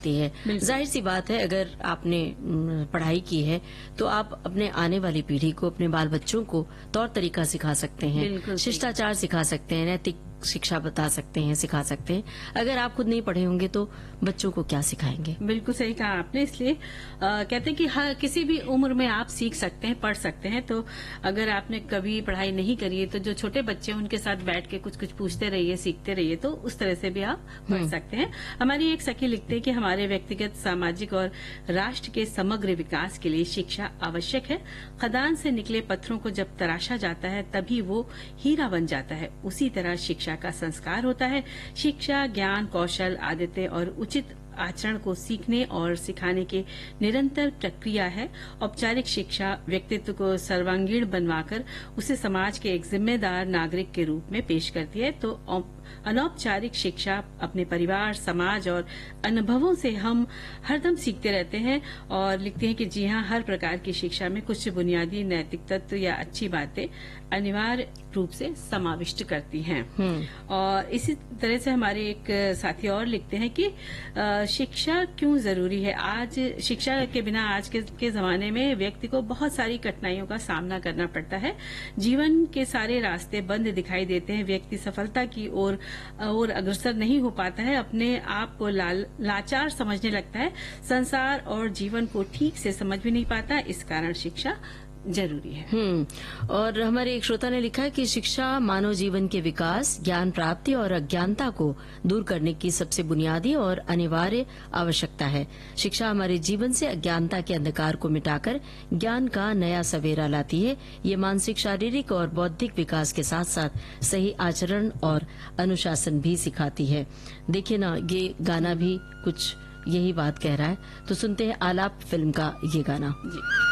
है। जाहिर सी बात है, अगर आपने पढ़ाई की है तो आप अपने आने वाली पीढ़ी को, अपने बाल बच्चों को तौर तरीका सिखा सकते हैं, शिष्टाचार सिखा सकते हैं, नैतिक शिक्षा बता सकते हैं, सिखा सकते हैं। अगर आप खुद नहीं पढ़े होंगे तो बच्चों को क्या सिखाएंगे? बिल्कुल सही कहा आपने। इसलिए कहते हैं कि हर किसी भी उम्र में आप सीख सकते हैं, पढ़ सकते हैं। तो अगर आपने कभी पढ़ाई नहीं करी है तो जो छोटे बच्चे हैं उनके साथ बैठ के कुछ कुछ पूछते रहिए, सीखते रहिए, तो उस तरह से भी आप पढ़ सकते हैं। हमारी एक सखी लिखते हैं कि हमारे व्यक्तिगत, सामाजिक और राष्ट्र के समग्र विकास के लिए शिक्षा आवश्यक है। खदान से निकले पत्थरों को जब तराशा जाता है तभी वो हीरा बन जाता है। उसी तरह शिक्षा का संस्कार होता है। शिक्षा ज्ञान, कौशल, आदतें और उचित आचरण को सीखने और सिखाने की निरंतर प्रक्रिया है। औपचारिक शिक्षा व्यक्तित्व को सर्वांगीण बनवाकर उसे समाज के एक जिम्मेदार नागरिक के रूप में पेश करती है। तो अनौपचारिक शिक्षा अपने परिवार, समाज और अनुभवों से हम हरदम सीखते रहते हैं। और लिखते हैं कि जी हाँ, हर प्रकार की शिक्षा में कुछ बुनियादी नैतिक तत्व या अच्छी बातें अनिवार्य रूप से समाविष्ट करती हैं। और इसी तरह से हमारे एक साथी और लिखते हैं कि शिक्षा क्यों जरूरी है। आज शिक्षा के बिना आज के जमाने में व्यक्ति को बहुत सारी कठिनाइयों का सामना करना पड़ता है। जीवन के सारे रास्ते बंद दिखाई देते हैं। व्यक्ति सफलता की ओर अग्रसर नहीं हो पाता है। अपने आप को लाचार समझने लगता है। संसार और जीवन को ठीक से समझ भी नहीं पाता। इस कारण शिक्षा जरूरी है। और हमारे एक श्रोता ने लिखा है कि शिक्षा मानव जीवन के विकास, ज्ञान प्राप्ति और अज्ञानता को दूर करने की सबसे बुनियादी और अनिवार्य आवश्यकता है। शिक्षा हमारे जीवन से अज्ञानता के अंधकार को मिटाकर ज्ञान का नया सवेरा लाती है। ये मानसिक, शारीरिक और बौद्धिक विकास के साथ साथ सही आचरण और अनुशासन भी सिखाती है। देखिए ना, ये गाना भी कुछ यही बात कह रहा है। तो सुनते हैं आलाप फिल्म का ये गाना। जी।